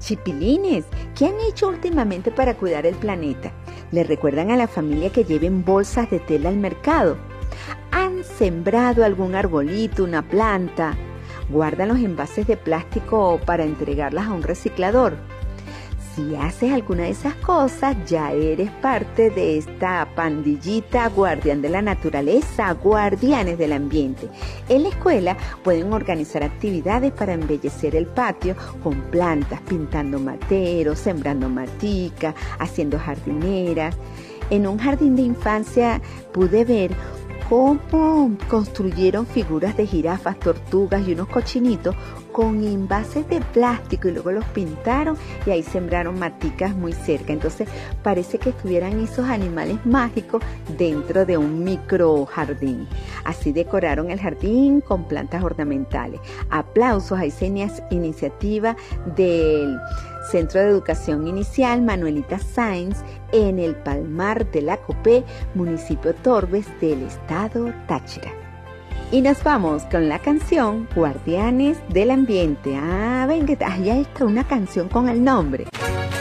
Chipilines, ¿qué han hecho últimamente para cuidar el planeta? ¿Le recuerdan a la familia que lleven bolsas de tela al mercado? ¿Han sembrado algún arbolito, una planta? ¿Guardan los envases de plástico para entregarlas a un reciclador? Si haces alguna de esas cosas, ya eres parte de esta pandillita guardián de la naturaleza, guardianes del ambiente. En la escuela pueden organizar actividades para embellecer el patio con plantas, pintando materos, sembrando matica, haciendo jardineras. En un jardín de infancia pude ver cómo construyeron figuras de jirafas, tortugas y unos cochinitos con envases de plástico y luego los pintaron y ahí sembraron maticas muy cerca. Entonces parece que estuvieran esos animales mágicos dentro de un micro jardín. Así decoraron el jardín con plantas ornamentales. Aplausos a esa iniciativa del Centro de Educación Inicial Manuelita Sáenz en el Palmar de la Copé, municipio Torbes del estado Táchira. Y nos vamos con la canción Guardianes del Ambiente. Ven que allá está una canción con el nombre.